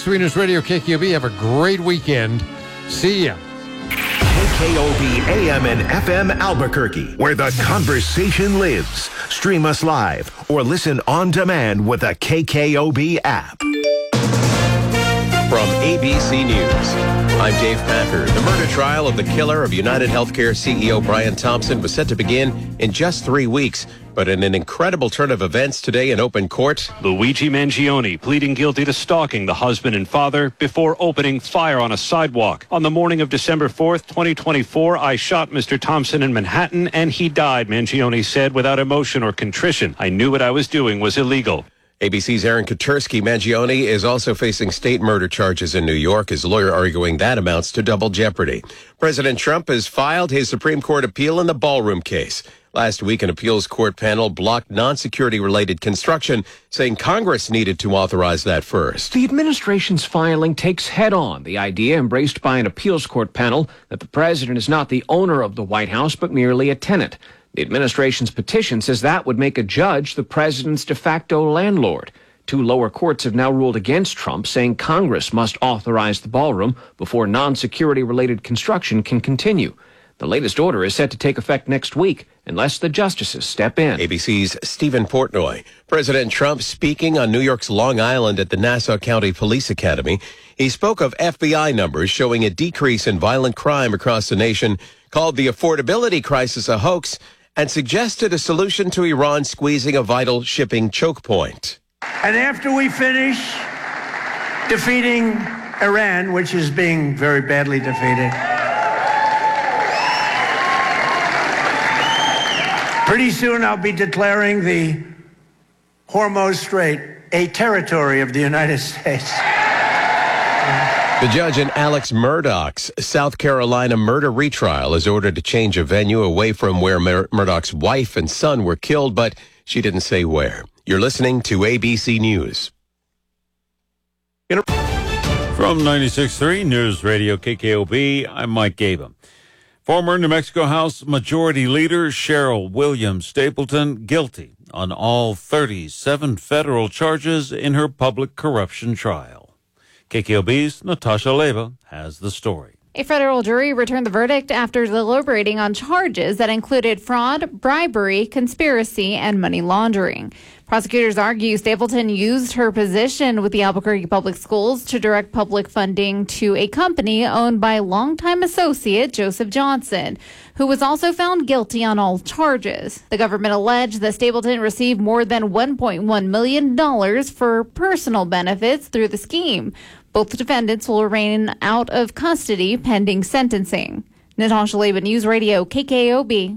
96.3 News Radio KKOB. Have a great weekend. See ya. KKOB AM and FM Albuquerque, where the conversation lives. Stream us live or listen on demand with the KKOB app. From ABC News, I'm Dave Packer. The murder trial of the killer of United Healthcare CEO Brian Thompson was set to begin in just 3 weeks. But in an incredible turn of events today in open court, Luigi Mangione pleading guilty to stalking the husband and father before opening fire on a sidewalk. On the morning of December 4th, 2024, I shot Mr. Thompson in Manhattan and he died, Mangione said without emotion or contrition. I knew what I was doing was illegal. ABC's Aaron Katersky. Mangione is also facing state murder charges in New York, his lawyer arguing that amounts to double jeopardy. President Trump has filed his Supreme Court appeal in the ballroom case. Last week, an appeals court panel blocked non-security related construction, saying Congress needed to authorize that first. The administration's filing takes head-on the idea embraced by an appeals court panel that the president is not the owner of the White House, but merely a tenant. The administration's petition says that would make a judge the president's de facto landlord. Two lower courts have now ruled against Trump, saying Congress must authorize the ballroom before non-security related construction can continue. The latest order is set to take effect next week unless the justices step in. ABC's Stephen Portnoy. President Trump speaking on New York's Long Island at the Nassau County Police Academy. He spoke of FBI numbers showing a decrease in violent crime across the nation, called the affordability crisis a hoax, and suggested a solution to Iran squeezing a vital shipping choke point. And after we finish defeating Iran, which is being very badly defeated, pretty soon I'll be declaring the Hormuz Strait a territory of the United States. The judge in Alex Murdaugh's South Carolina murder retrial is ordered to change a venue away from where Murdaugh's wife and son were killed, but she didn't say where. You're listening to ABC News. From 96.3 News Radio KKOB, I'm Mike Gabum. Former New Mexico House Majority Leader Cheryl Williams Stapleton guilty on all 37 federal charges in her public corruption trial. KKOB's Natasha Leva has the story. A federal jury returned the verdict after deliberating on charges that included fraud, bribery, conspiracy, and money laundering. Prosecutors argue Stapleton used her position with the Albuquerque Public Schools to direct public funding to a company owned by longtime associate Joseph Johnson, who was also found guilty on all charges. The government alleged that Stapleton received more than $1.1 million for personal benefits through the scheme. Both defendants will remain out of custody pending sentencing. Natasha Leba, News Radio, KKOB.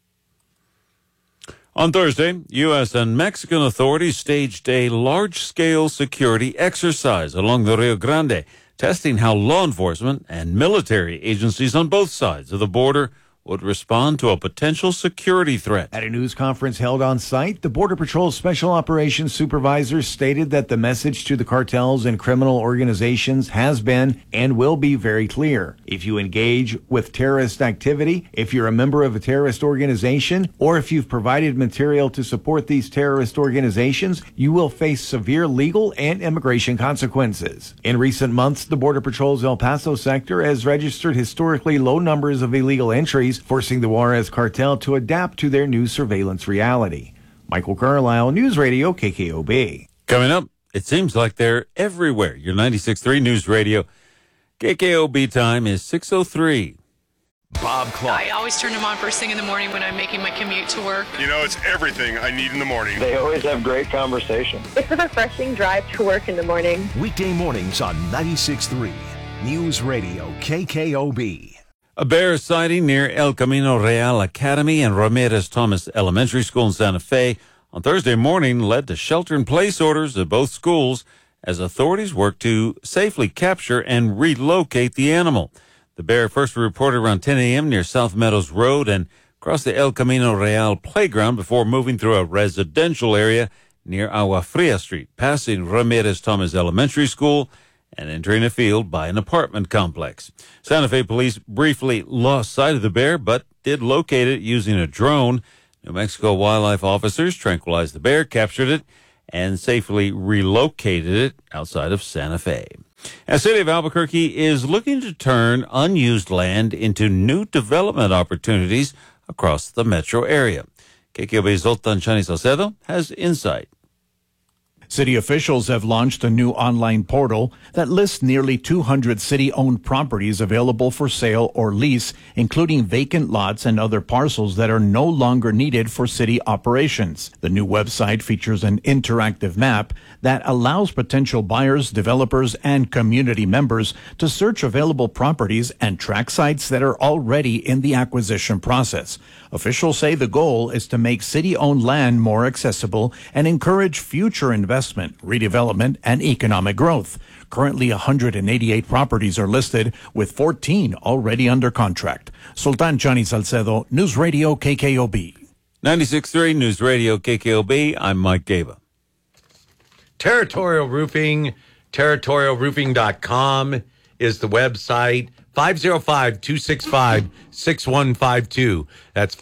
On Thursday, U.S. and Mexican authorities staged a large-scale security exercise along the Rio Grande, testing how law enforcement and military agencies on both sides of the border would respond to a potential security threat. At a news conference held on site, the Border Patrol Special Operations Supervisor stated that the message to the cartels and criminal organizations has been and will be very clear. If you engage with terrorist activity, if you're a member of a terrorist organization, or if you've provided material to support these terrorist organizations, you will face severe legal and immigration consequences. In recent months, the Border Patrol's El Paso sector has registered historically low numbers of illegal entries, forcing the Juarez cartel to adapt to their new surveillance reality. Michael Carlisle, News Radio, KKOB. Coming up, it seems like they're everywhere. Your 96.3 News Radio. KKOB time is 6:03. Bob Clark. I always turn them on first thing in the morning when I'm making my commute to work. You know, it's everything I need in the morning. They always have great conversation. It's a refreshing drive to work in the morning. Weekday mornings on 96.3 News Radio, KKOB. A bear sighting near El Camino Real Academy and Ramirez Thomas Elementary School in Santa Fe on Thursday morning led to shelter-in-place orders at both schools as authorities work to safely capture and relocate the animal. The bear first reported around 10 a.m. near South Meadows Road and crossed the El Camino Real playground before moving through a residential area near Agua Fria Street, passing Ramirez Thomas Elementary School and entering a field by an apartment complex. Santa Fe police briefly lost sight of the bear, but did locate it using a drone. New Mexico wildlife officers tranquilized the bear, captured it, and safely relocated it outside of Santa Fe. The city of Albuquerque is looking to turn unused land into new development opportunities across the metro area. KKOB's Zoltan Chani Salcedo has insight. City officials have launched a new online portal that lists nearly 200 city-owned properties available for sale or lease, including vacant lots and other parcels that are no longer needed for city operations. The new website features an interactive map that allows potential buyers, developers, and community members to search available properties and track sites that are already in the acquisition process. Officials say the goal is to make city-owned land more accessible and encourage future investment, redevelopment, and economic growth. Currently, 188 properties are listed, with 14 already under contract. Sultan Chani Salcedo, News Radio KKOB. 96.3 News Radio KKOB. I'm Mike Gaba. Territorial Roofing, territorialroofing.com is the website. 505-265-6152. That's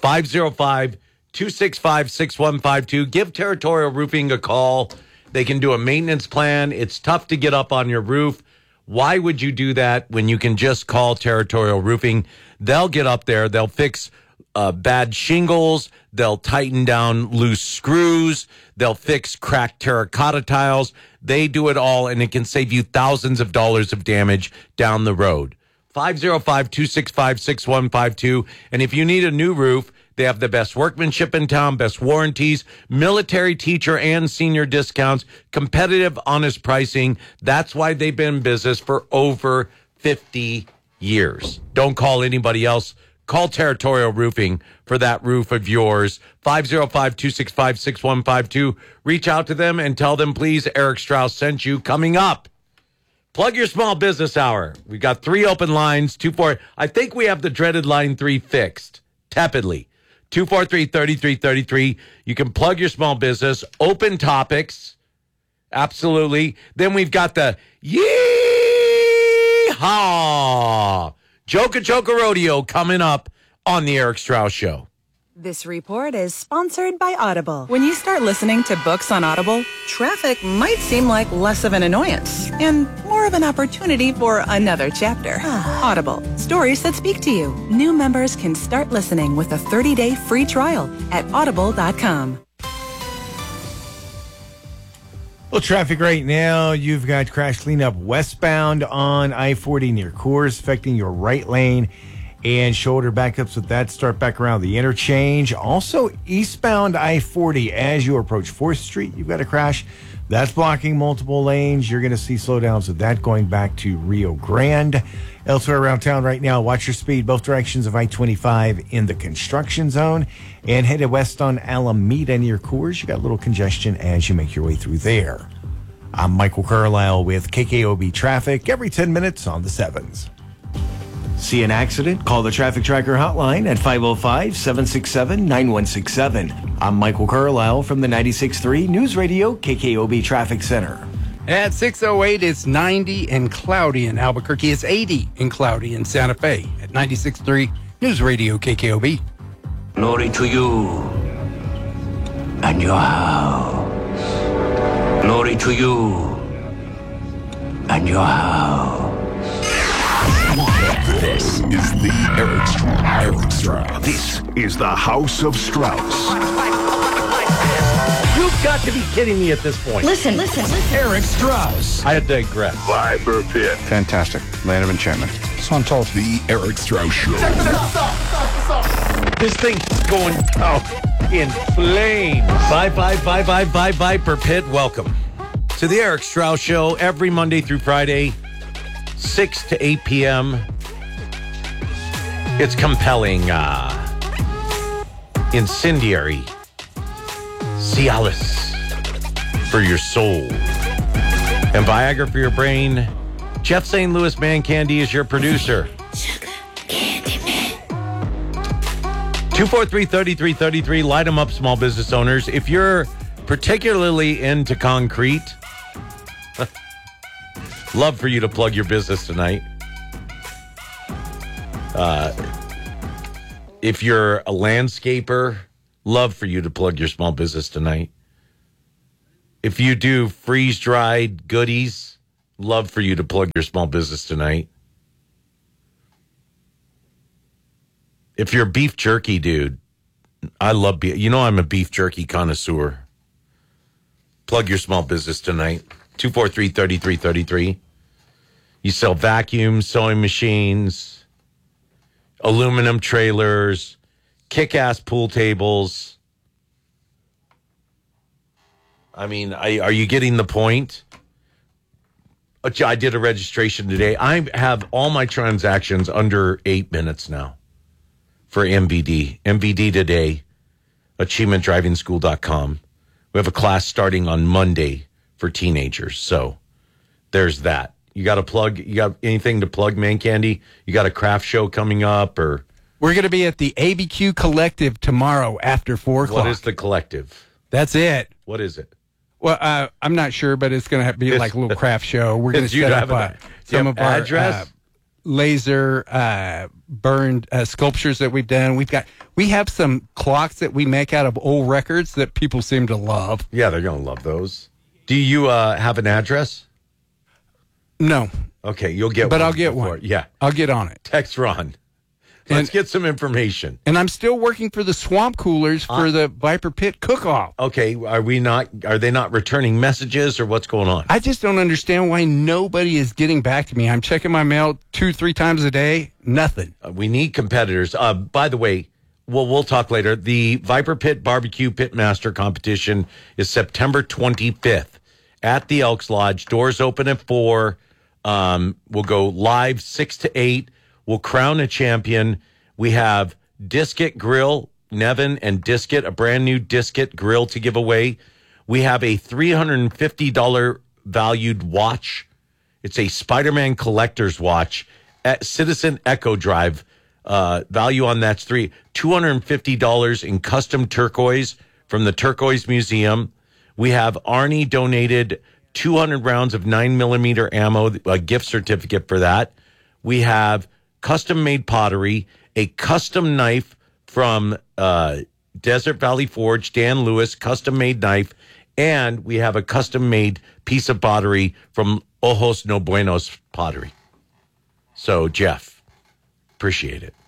505-265-6152. Give Territorial Roofing a call. They can do a maintenance plan. It's tough to get up on your roof. Why would you do that when you can just call Territorial Roofing? They'll get up there. They'll fix bad shingles. They'll tighten down loose screws. They'll fix cracked terracotta tiles. They do it all, and it can save you thousands of dollars of damage down the road. 505-265-6152. And if you need a new roof, they have the best workmanship in town, best warranties, military, teacher, and senior discounts, competitive, honest pricing. That's why they've been in business for over 50 years. Don't call anybody else. Call Territorial Roofing for that roof of yours. 505-265-6152. Reach out to them and tell them, please, Eric Strauss sent you. Coming up, plug your small business hour. We've got 3 open lines. 2-4. I think we have the dreaded line 3 fixed. Tepidly. 243-3333. You can plug your small business. Open topics. Absolutely. Then we've got the Yee-Haw! Joka Joka Rodeo coming up on the Eric Strauss Show. This report is sponsored by Audible. When you start listening to books on Audible, traffic might seem like less of an annoyance and more of an opportunity for another chapter. Audible, stories that speak to you. New members can start listening with a 30-day free trial at audible.com. Well, traffic right now, you've got crash cleanup westbound on I-40 near Coors, affecting your right lane. And shoulder backups with that start back around the interchange. Also, eastbound I-40 as you approach 4th Street, you've got a crash. That's blocking multiple lanes. You're going to see slowdowns with that going back to Rio Grande. Elsewhere around town right now, watch your speed, both directions of I-25 in the construction zone. And headed west on Alameda near Coors. You got a little congestion as you make your way through there. I'm Michael Carlisle with KKOB Traffic every 10 minutes on the 7s. See an accident? Call the Traffic Tracker hotline at 505-767-9167. I'm Michael Carlisle from the 96.3 News Radio KKOB Traffic Center. At 6:08, it's 90 and cloudy in Albuquerque. It's 80 and cloudy in Santa Fe. At 96.3 News Radio KKOB. Glory to you and your house. Glory to you and your house. This is the Eric Strauss. This is the House of Strauss. You've got to be kidding me at this point. Listen. Eric Strauss. I digress. Viper Pit. Fantastic. Land of enchantment. So I'm told. The Eric Strauss Show. This thing's going out in flames. Bye, Viper Pit. Welcome to the Eric Strauss Show every Monday through Friday, 6 to 8 p.m. It's compelling, incendiary, Cialis for your soul, and Viagra for your brain. Jeff St. Louis Man Candy is your producer. 243-3333. Light them up, small business owners. If you're particularly into concrete, love for you to plug your business tonight. If you're a landscaper, love for you to plug your small business tonight. If you do freeze-dried goodies, love for you to plug your small business tonight. If you're a beef jerky dude, I love beef. You know I'm a beef jerky connoisseur. Plug your small business tonight. 243-3333. You sell vacuums, sewing machines, aluminum trailers, kick-ass pool tables. I mean, are you getting the point? I did a registration today. I have all my transactions under 8 minutes now for MVD. MVD today, achievementdrivingschool.com. We have a class starting on Monday for teenagers. So there's that. You got to plug, you got anything to plug, Man Candy? You got a craft show coming up or? We're going to be at the ABQ Collective tomorrow after 4 o'clock. What is the Collective? That's it. What is it? Well, I'm not sure, but it's going to be like a little craft show. We're going to set up some of our laser burned sculptures that we've done. We have some clocks that we make out of old records that people seem to love. Yeah, they're going to love those. Do you have an address? No. Okay, you'll get one. But I'll get one. Yeah. I'll get on it. Text Ron. Let's get some information. And I'm still working for the swamp coolers for the Viper Pit cook-off. Okay, are they not returning messages or what's going on? I just don't understand why nobody is getting back to me. I'm checking my mail 2-3 times a day. Nothing. We need competitors. By the way, we'll talk later. The Viper Pit Barbecue Pitmaster competition is September 25th at the Elks Lodge. Doors open at 4. We'll go live 6 to 8. We'll crown a champion. We have Disket Grill, Nevin and Disket, a brand new Disket grill to give away. We have a $350 valued watch. It's a Spider-Man collector's watch at Citizen Echo Drive. Value on that's $250 in custom turquoise from the Turquoise Museum. We have Arnie donated 200 rounds of 9mm ammo, a gift certificate for that. We have custom-made pottery, a custom knife from Desert Valley Forge, Dan Lewis, custom-made knife, and we have a custom-made piece of pottery from Ojos No Buenos Pottery. So, Jeff, appreciate it.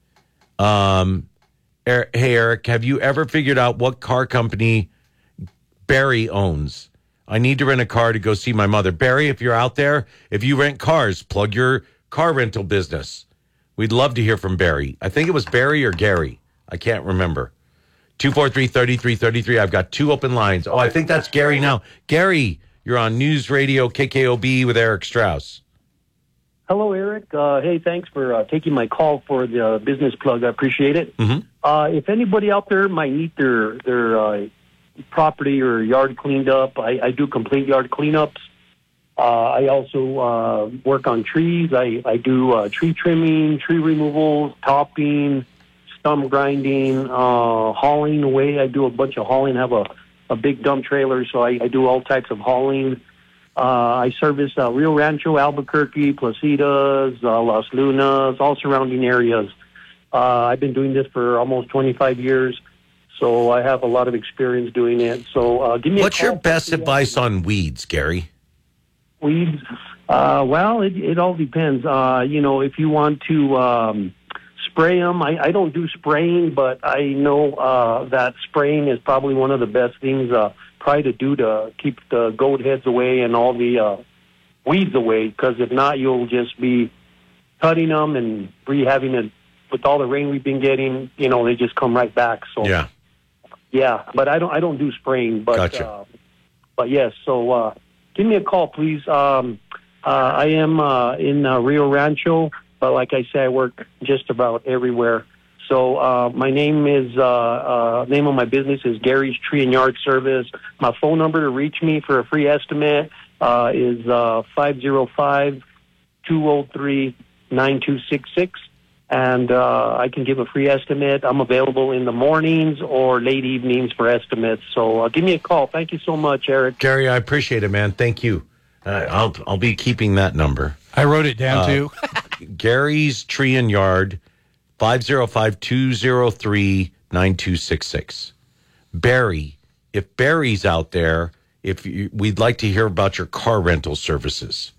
Hey, Eric, have you ever figured out what car company Barry owns? I need to rent a car to go see my mother. Barry, if you're out there, if you rent cars, plug your car rental business. We'd love to hear from Barry. I think it was Barry or Gary. I can't remember. 243-3333. I've got 2 open lines. Oh, I think that's Gary now. Gary, you're on News Radio KKOB with Eric Strauss. Hello, Eric. Hey, thanks for taking my call for the business plug. I appreciate it. If anybody out there might need their property or yard cleaned up, I do complete yard cleanups. I also work on trees. I do tree trimming, tree removals, topping, stump grinding, hauling away. I do a bunch of hauling. I have a big dump trailer, so I do all types of hauling. I service Rio Rancho, Albuquerque, Placitas, Las Lunas, all surrounding areas. I've been doing this for almost 25 years, so I have a lot of experience doing it. So give me What's your best advice on weeds, Gary? Weeds? Well, it all depends. If you want to spray them, I don't do spraying, but I know that spraying is probably one of the best things probably to do to keep the goat heads away and all the weeds away, because if not, you'll just be cutting them and having it. With all the rain we've been getting, they just come right back. So yeah, but I don't do spraying. But gotcha. But yes, so give me a call, please. I am in Rio Rancho, but like I said, I work just about everywhere. So my name is name of my business is Gary's Tree and Yard Service. My phone number to reach me for a free estimate is 505-203-9266. And I can give a free estimate. I'm available in the mornings or late evenings for estimates. So give me a call. Thank you so much, Eric. Gary, I appreciate it, man. Thank you. I'll be keeping that number. I wrote it down, too. Gary's Tree and Yard, 505-203-9266. Barry, if Barry's out there, we'd like to hear about your car rental services.